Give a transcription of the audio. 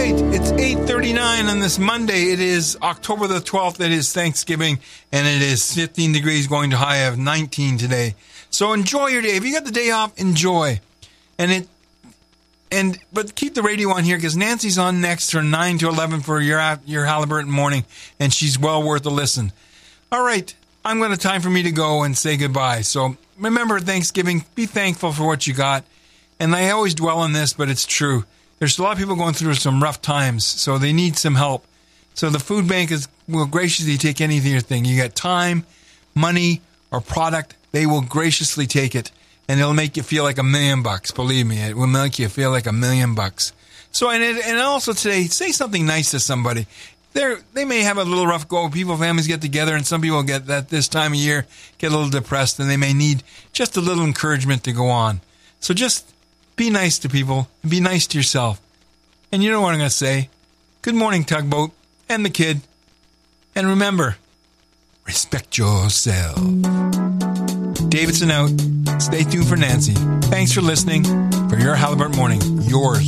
right, it's 8:39 on this Monday. It is October the 12th. It is Thanksgiving, and it is 15 degrees going to high of 19 today. So enjoy your day. If you got the day off, enjoy. But keep the radio on here because Nancy's on next from 9 to 11 for your Halliburton morning, and she's well worth a listen. All right, I'm going to time for me to go and say goodbye. So remember Thanksgiving. Be thankful for what you got. And I always dwell on this, but it's true. There's a lot of people going through some rough times, so they need some help. So the food bank will graciously take anything. You got time, money, or product, they will graciously take it. And it'll make you feel like $1 million. Believe me, it will make you feel like $1 million. So, and also today, say something nice to somebody. They may have a little rough go. Families get together, and some people get that this time of year, get a little depressed, and they may need just a little encouragement to go on. So just be nice to people, and be nice to yourself. And you know what I'm going to say? Good morning, Tugboat, and the kid. And remember, respect yourself. Davidson out. Stay tuned for Nancy. Thanks for listening. For your Halliburton morning, yours